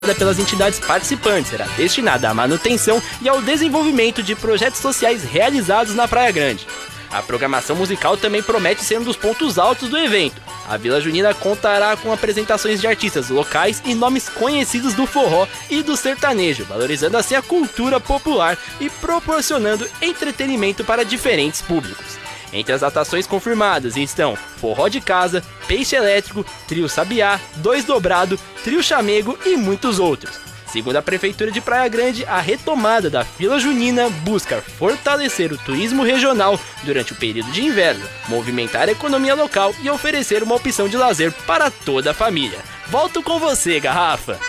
pelas entidades participantes será destinada à manutenção e ao desenvolvimento de projetos sociais realizados na Praia Grande. A programação musical também promete ser um dos pontos altos do evento. A Vila Junina contará com apresentações de artistas locais e nomes conhecidos do forró e do sertanejo, valorizando assim a cultura popular e proporcionando entretenimento para diferentes públicos. Entre as atrações confirmadas estão Forró de Casa, Peixe Elétrico, Trio Sabiá, Dois Dobrado, Trio Chamego e muitos outros. Segundo a Prefeitura de Praia Grande, a retomada da Vila Junina busca fortalecer o turismo regional durante o período de inverno, movimentar a economia local e oferecer uma opção de lazer para toda a família. Volto com você, Garrafa!